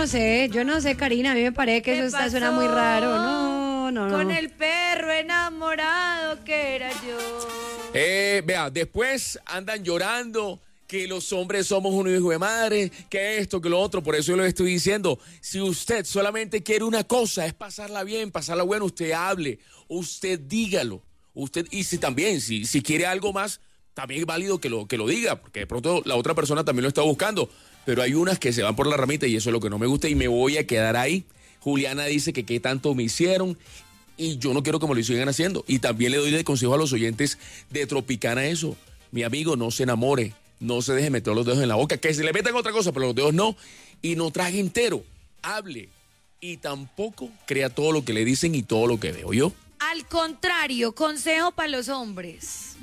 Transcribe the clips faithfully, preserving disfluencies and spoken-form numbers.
no sé, yo no sé, Karina, a mí me parece que eso está, suena muy raro. No, no, no. Con el perro enamorado que era yo. Eh, vea, después andan llorando que los hombres somos un hijo de madre, que esto, que lo otro. Por eso yo les estoy diciendo, si usted solamente quiere una cosa, es pasarla bien, pasarla bueno, usted hable, usted dígalo. Usted, y si también, si, si quiere algo más, también es válido que lo, que lo diga, porque de pronto la otra persona también lo está buscando. Pero hay unas que se van por la ramita y eso es lo que no me gusta y me voy a quedar ahí. Juliana dice que qué tanto me hicieron y yo no quiero que me lo sigan haciendo. Y también le doy de consejo a los oyentes de Tropicana eso. Mi amigo, no se enamore, no se deje meter los dedos en la boca, que se le metan otra cosa, pero los dedos no. Y no traje entero, hable. Y tampoco crea todo lo que le dicen y todo lo que veo yo. Al contrario, consejo para los hombres.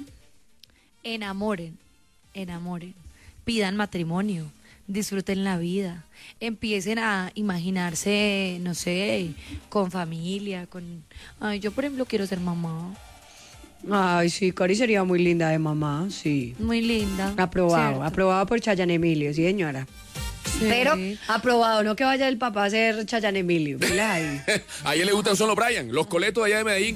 Enamoren, enamoren, pidan matrimonio, disfruten la vida, empiecen a imaginarse, no sé, con familia, con... Ay, yo por ejemplo quiero ser mamá. Ay, sí, Cari sería muy linda de mamá, sí. Muy linda. Aprobado, ¿cierto? aprobado por Chayanne Emilio, sí, señora. Sí. Pero aprobado, no que vaya el papá a ser Chayanne Emilio. Mira ahí. A ella le gustan solo Brian, los coletos de allá de Medellín.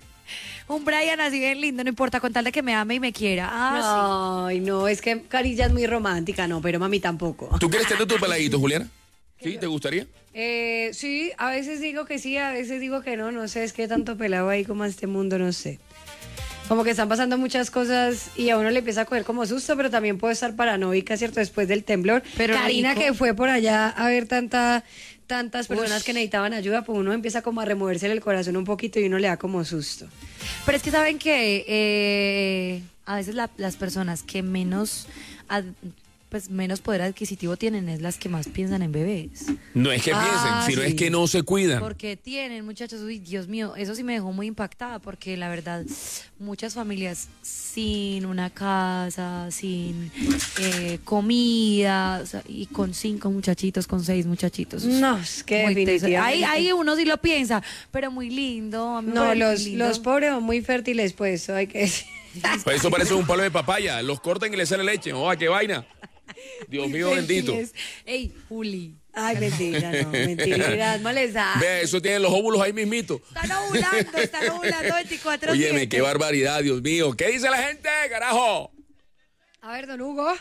Un Brian así bien lindo, no importa, con tal de que me ame y me quiera. Ah, Ay, no, es que Cari ya es muy romántica, no, pero mami tampoco. ¿Tú quieres tener tu peladito, Juliana? ¿Sí? ¿Te gustaría? Eh, sí, a veces digo que sí, a veces digo que no, no sé, es que tanto pelado ahí como a este mundo, no sé. Como que están pasando muchas cosas y a uno le empieza a coger como susto, pero también puede estar paranoica, ¿cierto? Después del temblor. Pero Karina, rico. que fue por allá a ver tanta, tantas personas Ush. que necesitaban ayuda, pues uno empieza como a removerse el corazón un poquito y uno le da como susto. Pero es que saben que eh, a veces la- las personas que menos, ad- pues menos poder adquisitivo tienen es las que más piensan en bebés. No es que Ah, piensen, sino sí. es que no se cuidan. Porque tienen, muchachos, uy, Dios mío, eso sí me dejó muy impactada, porque la verdad, muchas familias sin una casa, sin eh, comida, o sea, y con cinco muchachitos, con seis muchachitos. No, es que Muy teso. definitivamente. Ahí, ahí uno sí lo piensa, pero muy lindo. a mí me No, parece muy los, lindo. los pobres son muy fértiles, pues, eso hay que decir. Pues eso parece un palo de papaya. Los cortan y le sale leche. ¡Oh, qué vaina! Dios mío bendito. Ey, Juli. Ay, mentira, no, mentira, molesta. Vea, eso tienen los óvulos ahí mismito. Están ovulando, están ovulando veinticuatro siete. Óyeme, qué barbaridad, Dios mío. ¿Qué dice la gente, carajo? A ver, don Hugo.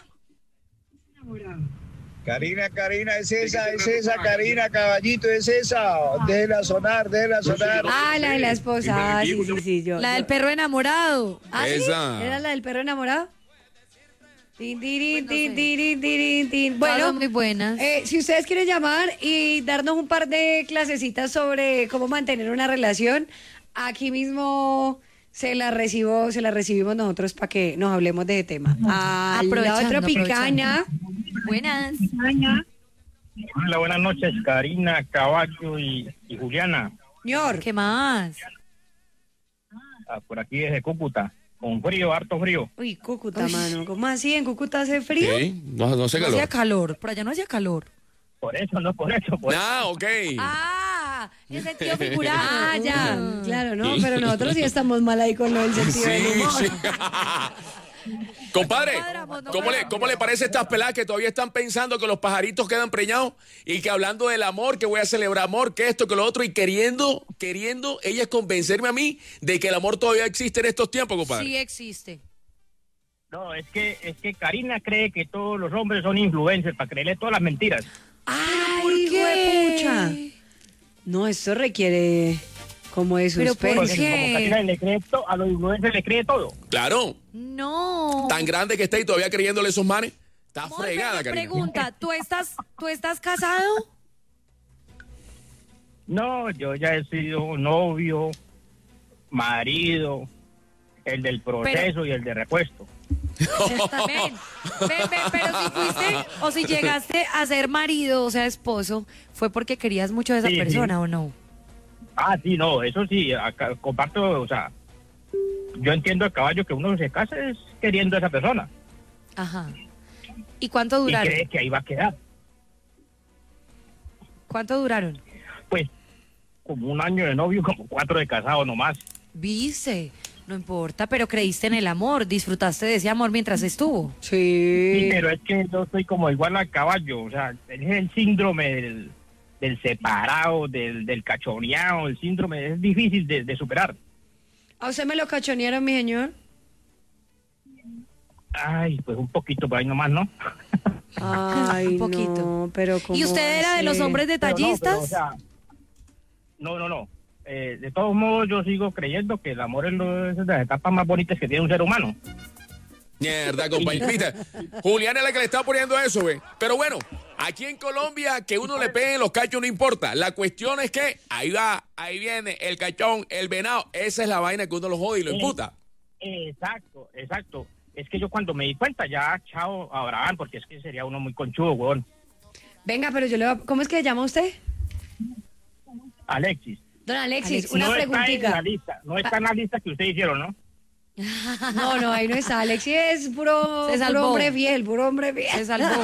Karina, Karina, es esa, es esa, Karina, caballito, es esa. Déjela sonar, déjela sonar. Ah, la de la esposa. Ah, sí, sí, sí, yo. La del yo- perro enamorado. ¿Ah, sí? Esa. ¿Era la del perro enamorado? Tin, tirin, Pues no tin, sé. tirin, tirin, tin. Todas Bueno, son muy buenas. eh, si ustedes quieren llamar y darnos un par de clasecitas sobre cómo mantener una relación, aquí mismo se la recibo, se la recibimos nosotros para que nos hablemos de ese tema. A la Aprovechando, otra picana. Buenas. Hola, buenas noches, Karina, Caballo y, y Juliana. Señor, ¿Qué más? Ah, por aquí desde Cúcuta, con frío, harto frío. uy, Cúcuta, mano. ¿Cómo así? ¿En Cúcuta hace frío? Sí, no, no sé No calor. hacía calor. Por allá no hacía calor. Por eso, no por eso. Por Ah, ok. Ah, en sentido figurado. Ah, ya, Mm. claro, ¿no? Pero nosotros sí estamos mal ahí con lo del sentido del Sí, humor. sí. Compadre, No cuadramos, no ¿cómo le, cuadramos. ¿cómo le parece a estas peladas que todavía están pensando que los pajaritos quedan preñados y que hablando del amor, que voy a celebrar amor, que esto, que lo otro, y queriendo, queriendo ellas convencerme a mí de que el amor todavía existe en estos tiempos, compadre? Sí existe. No, es que, es que Karina cree que todos los hombres son influencers para creerle todas las mentiras. ¡Ay, ¿Por hijo de qué? pucha! No, esto requiere como de Pero ¿por suspense. Porque qué? como Karina le cree to- a los influencers le cree todo. Claro, No. tan grande que está y todavía creyéndole esos manes. Está Amor, fregada, pero Karina. pregunta, ¿tú estás, ¿tú estás casado? No, yo ya he sido novio, marido, el del proceso y el de repuesto. Ven, ven, ven, pero si fuiste o si llegaste a ser marido, o sea, esposo, ¿fue porque querías mucho a esa Sí, sí. persona o no? Ah, sí, no, eso sí, acá, comparto, o sea, yo entiendo el caballo que uno se casa es queriendo a esa persona Ajá. ¿Y cuánto y duraron? cree que ahí va a quedar. ¿Cuánto duraron? Pues como un año de novio, como cuatro de casado nomás. Viste, no importa, pero creíste en el amor, disfrutaste de ese amor mientras estuvo. Sí, Sí. pero es que yo soy como igual al caballo, o sea, es el síndrome del, del separado, del, del cachoneado, el síndrome, es difícil de, de superar. ¿A usted me lo cachonearon, mi señor? Ay, pues un poquito por ahí nomás, ¿no? Ay, Un poquito. no, pero ¿cómo ¿Y usted era de así? los hombres Pero no, detallistas? pero, o sea, no, no, no. Eh, de todos modos, yo sigo creyendo que el amor es, lo, es de las etapas más bonitas que tiene un ser humano. Mierda, compañero. Viste, Juliana es la que le está poniendo eso, ve. Pero bueno, aquí en Colombia, que uno le pegue los cachos no importa. La cuestión es que ahí va, ahí viene el cachón, el venado. Esa es la vaina que uno lo jode y lo imputa. Eh, exacto, exacto. Es que yo cuando me di cuenta, ya, chao, Abraham, porque es que sería uno muy conchudo, weón. Venga, pero yo le voy a... ¿Cómo es que se llama usted? Alexis. Don Alexis, Alexis, una no está en la preguntita. lista, no está en la lista que ustedes hicieron, ¿no? No, no, ahí no está. Alexis es puro, Se salvó. puro hombre fiel, puro hombre fiel. Se salvó.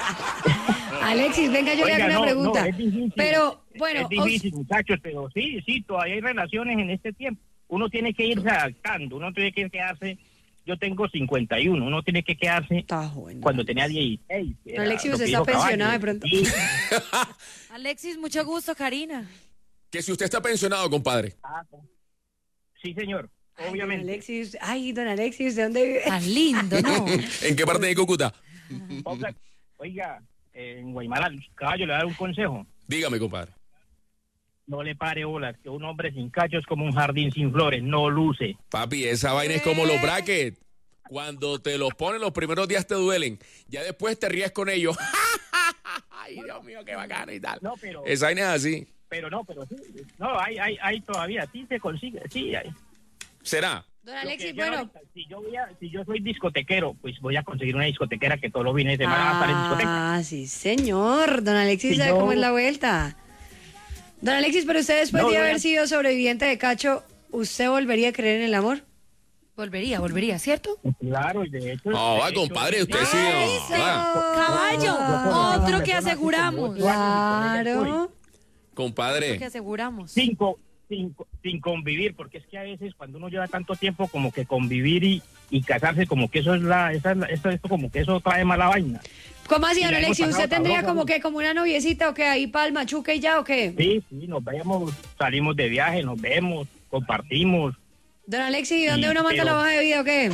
Alexis, venga, yo Oiga, le hago una no, pregunta. no, es difícil. Pero, bueno, Es difícil, muchachos, pero sí, sí, todavía hay relaciones en este tiempo. Uno tiene que irse adaptando, uno tiene que quedarse... Yo tengo cincuenta y uno, uno tiene que quedarse está bueno. cuando tenía dieciséis. era Alexis, lo usted que está dijo Caballo. pensionado de pronto. Sí. Alexis, mucho gusto, Karina. Que si usted está pensionado, compadre. Ah, sí, señor, Ay, obviamente. Don Alexis, ay, don Alexis, ¿de dónde vive? Tan lindo, ¿no? ¿En qué parte de Cúcuta? Oiga, oiga, en Guaymala, Caballo, le voy a dar un consejo. Dígame, compadre. No le pare bolas, que un hombre sin cacho es como un jardín sin flores, no luce. Papi, esa vaina es como los brackets. Cuando te los ponen los primeros días te duelen. Ya después te ríes con ellos. Ay, Dios mío, qué bacano y tal. No, pero, Esa vaina es así. pero no, pero sí, no, hay, hay, hay todavía, sí se consigue, sí hay. ¿Será? Don Lo Alexis, que yo bueno, ahorita, si yo voy a, si yo soy discotequero, pues voy a conseguir una discotequera que todos los fines de semana va a estar en discoteca. ah, sí, señor. Don Alexis Sí, sabe yo- cómo es la vuelta. Don Alexis, pero usted después No, de no, haber ya- sido sobreviviente de cacho, ¿usted volvería a creer en el amor? Volvería, volvería, ¿cierto? Claro, y de hecho. No, va, de hecho, compadre, usted de- sí. Eso. No, va. Caballo, otro que aseguramos. Claro. Compadre. Otro que aseguramos. Sin, co- sin, co- sin convivir, porque es que a veces cuando uno lleva tanto tiempo, como que convivir y, y casarse, como que eso es la. Esa es la esto, esto, como que eso trae mala vaina. ¿Cómo así, Y don la hemos Alexis? ¿Usted pasado tendría sabroso, como ¿no? que como una noviecita o que ahí para el machuque y ya o qué? Sí, sí, nos vemos, salimos de viaje, nos vemos, compartimos. Don Alexis, ¿y dónde Sí, uno manda pero- la hoja de vida o qué?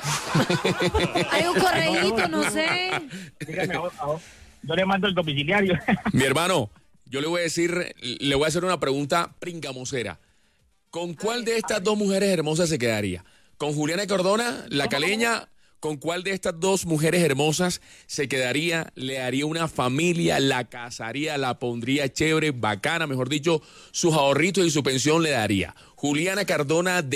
Hay un correíto, no sé. Dígame, ahora- ahora, yo le mando el domiciliario. Mi hermano, yo le voy a decir, le voy a hacer una pregunta pringamosera. ¿Con cuál de estas dos mujeres hermosas se quedaría? ¿Con Juliana Cardona, la caleña? ¿Con cuál de estas dos mujeres hermosas se quedaría? ¿Le haría una familia? ¿La casaría? ¿La pondría chévere, bacana? Mejor dicho, sus ahorritos y su pensión le daría. Juliana Cardona de